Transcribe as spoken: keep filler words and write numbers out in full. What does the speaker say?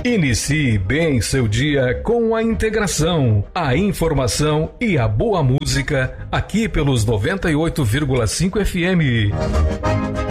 Inicie bem seu dia com a integração, a informação e a boa música aqui pelos noventa e oito vírgula cinco F M.